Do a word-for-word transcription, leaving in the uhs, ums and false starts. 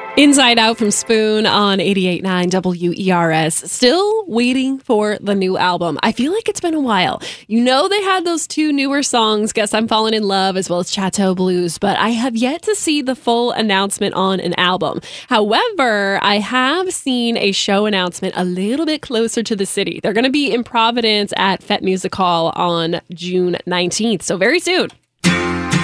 Inside Out from Spoon on eighty-eight point nine W E R S. Still waiting for the new album. I feel like it's been a while. You know they had those two newer songs, Guess I'm Falling in Love as well as Chateau Blues, but I have yet to see the full announcement on an album. However, I have seen a show announcement a little bit closer to the city. They're going to be in Providence at Fete Music Hall on June nineteenth, so very soon.